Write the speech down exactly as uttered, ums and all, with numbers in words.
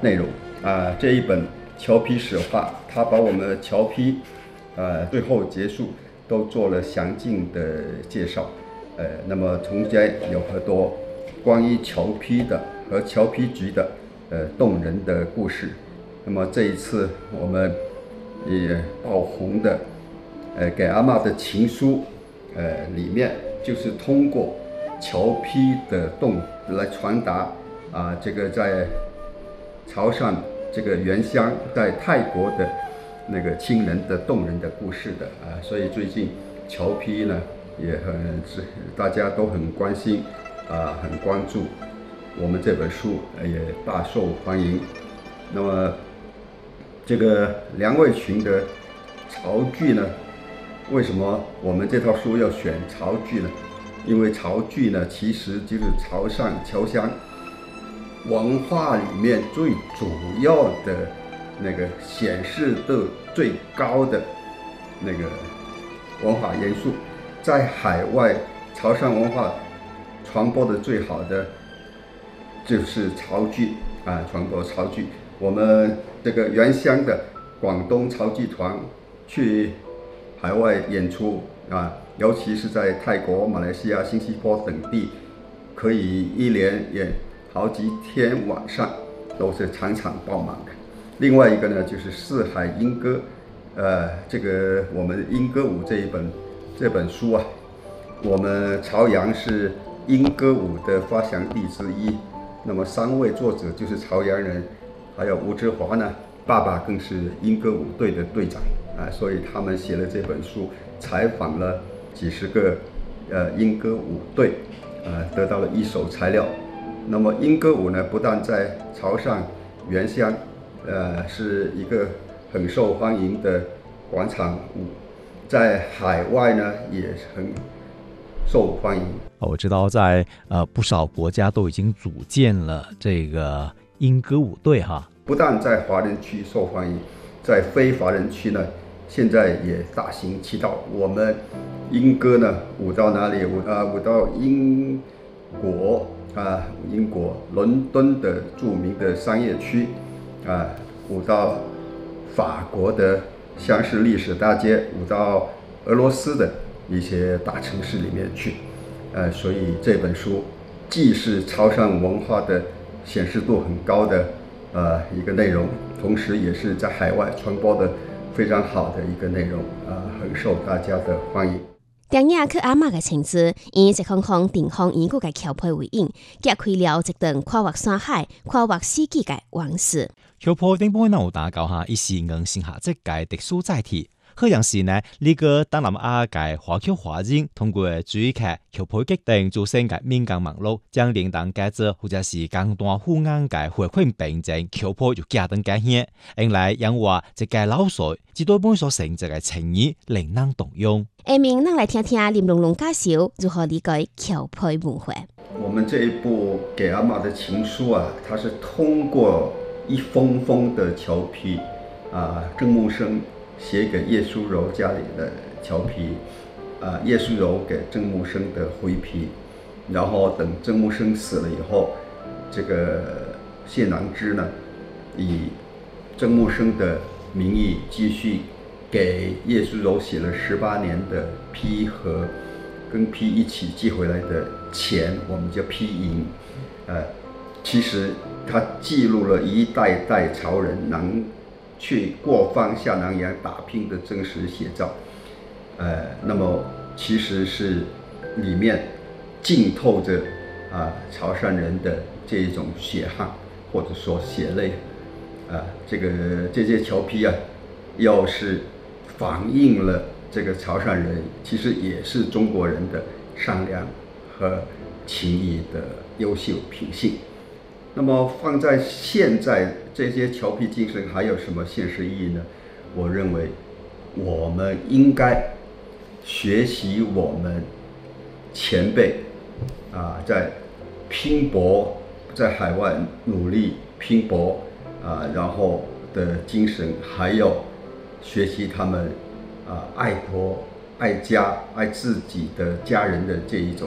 内容啊。这一本侨批史话，它把我们侨批呃最后结束都做了详尽的介绍。呃，那么中间有很多关于侨批的和侨批局的呃动人的故事。那么这一次我们也爆红的呃给阿嬷的情书，呃里面就是通过侨批的动来传达啊，这个在潮汕这个原乡在泰国的那个亲人的动人的故事的啊，所以最近侨批呢也很大家都很关心啊，很关注我们这本书，也大受欢迎。那么这个梁卫群的潮剧呢，为什么我们这套书要选潮剧呢？因为潮剧呢，其实就是潮汕侨乡文化里面最主要的那个显示度最高的那个文化元素，在海外潮汕文化传播的最好的就是潮剧啊，传播潮剧。我们这个原乡的广东潮剧团去海外演出啊，尤其是在泰国、马来西亚、新加坡等地，可以一连演好几天晚上，都是场场爆满的。另外一个呢，就是四海莺歌，呃，这个我们莺歌舞这一本这本书啊，我们朝阳是莺歌舞的发祥地之一。那么三位作者就是朝阳人，还有吴志华呢，爸爸更是莺歌舞队的队长啊，所以他们写了这本书，采访了几十个呃莺歌舞队，呃，得到了一手材料。那么莺歌舞呢，不但在潮汕原乡，呃，是一个很受欢迎的广场舞，在海外呢也很受欢迎。 我知道在呃不少国家都已经组建了这个莺歌舞队哈。 不但在华人区受欢迎，在非华人区呢，现在也大行其道。我们莺歌呢舞到哪里？舞啊舞到英国啊，英国伦敦的著名的商业区啊，舞到法国的香榭丽舍大街，舞到俄罗斯的一些大城市里面去。呃，所以这本书既是潮汕文化的显示度很高的呃一个内容，同时也是在海外传播的非常好的一个内容，呃，很受大家的欢迎。 电影去阿嬷嘅情字，以一空空定方以嗰個橋配為引，揭開了一段跨越山海、跨越世紀嘅往事。 橋配頂本有打搞下，一時硬性下即嘅特殊載體。好像是呢，呢個東南亞嘅華僑華人通過追劇橋配決定做成嘅民間網絡，將領導介者或者是江段富安嘅回饋並正橋配就加等嘅嘢，因來因話一個老水，至多本所成就嘅情意令人動容。 下面咱來聽聽林龍龍介紹如何理解橋配文化。 我們這一部給阿嬷的情書啊，它是通過一封封的僑批啊，鄭木生寫給葉淑柔家裏的僑批，啊，葉淑柔給鄭木生的回批，然後等鄭木生死了以後，這個謝囊之呢，以鄭木生的名義繼續給葉淑柔寫了十八年的批和跟批一起寄回來的錢，我們叫批銀，呃，其實它記錄了一代代潮人能去過放下南洋打拼的真實寫照，呃，那麼其實是裡面浸透着啊潮汕人的這一種血汗或者說血淚，啊，這個這些僑批啊，又是反映了這個潮汕人其實也是中國人的善良和情誼的優秀品性。那麼放在現在，這些僑批精神還有什麼現實意義呢？我認為我們應該學習我們前輩啊，在拼搏，在海外努力拼搏啊，然後的精神，還有學習他們啊愛國愛家愛自己的家人的這一種